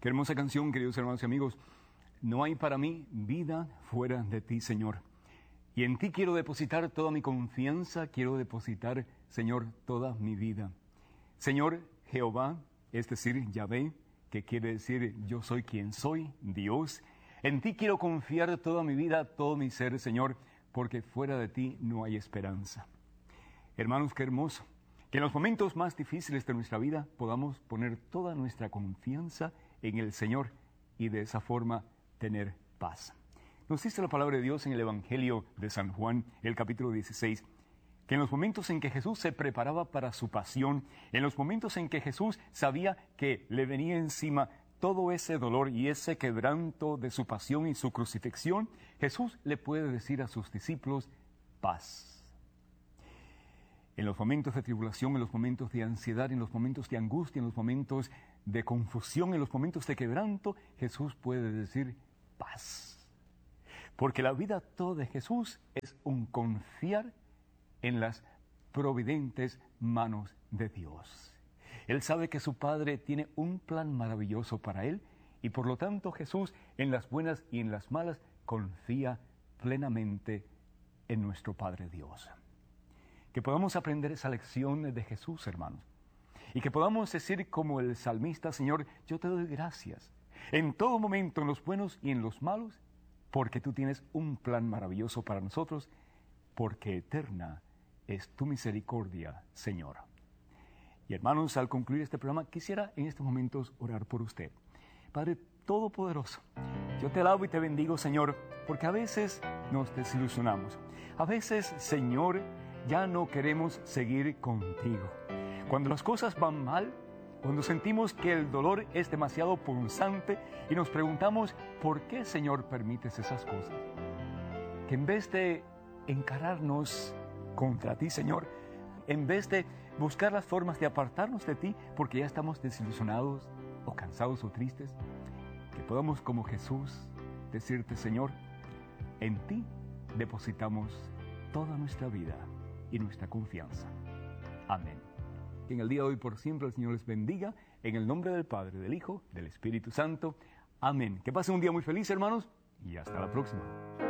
Qué hermosa canción, queridos hermanos y amigos. No hay para mí vida fuera de ti, Señor. Y en ti quiero depositar toda mi confianza, quiero depositar, Señor, toda mi vida. Señor Jehová, es decir, Yahvé, que quiere decir yo soy quien soy, Dios. En ti quiero confiar toda mi vida, todo mi ser, Señor, porque fuera de ti no hay esperanza. Hermanos, qué hermoso, que en los momentos más difíciles de nuestra vida podamos poner toda nuestra confianza en el Señor y de esa forma tener paz. Nos dice la palabra de Dios en el Evangelio de San Juan, el capítulo 16, que en los momentos en que Jesús se preparaba para su pasión, en los momentos en que Jesús sabía que le venía encima todo ese dolor y ese quebranto de su pasión y su crucifixión, Jesús le puede decir a sus discípulos, paz. En los momentos de tribulación, en los momentos de ansiedad, en los momentos de angustia, en los momentos de confusión, en los momentos de quebranto, Jesús puede decir paz. Porque la vida toda de Jesús es un confiar en las providentes manos de Dios. Él sabe que su Padre tiene un plan maravilloso para él y por lo tanto Jesús en las buenas y en las malas confía plenamente en nuestro Padre Dios. Que podamos aprender esa lección de Jesús, hermanos, y que podamos decir como el salmista, Señor, yo te doy gracias en todo momento, en los buenos y en los malos, porque tú tienes un plan maravilloso para nosotros, porque eterna es tu misericordia, Señor. Y hermanos, al concluir este programa, quisiera en estos momentos orar por usted. Padre Todopoderoso, yo te alabo y te bendigo, Señor, porque a veces nos desilusionamos. A veces, Señor, ya no queremos seguir contigo. Cuando las cosas van mal, cuando sentimos que el dolor es demasiado punzante y nos preguntamos, ¿por qué, Señor, permites esas cosas? Que en vez de encararnos contra ti, Señor, en vez de buscar las formas de apartarnos de ti porque ya estamos desilusionados o cansados o tristes, que podamos como Jesús decirte, Señor, en ti depositamos toda nuestra vida y nuestra confianza. Amén. Que en el día de hoy por siempre el Señor les bendiga, en el nombre del Padre, del Hijo, del Espíritu Santo. Amén. Que pasen un día muy feliz, hermanos, y hasta la próxima.